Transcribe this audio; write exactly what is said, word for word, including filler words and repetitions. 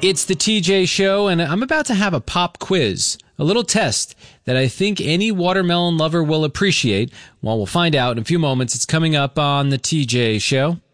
It's the T J Show, and I'm about to have a pop quiz, a little test that I think any watermelon lover will appreciate. Well, we'll find out in a few moments. It's coming up on the T J Show.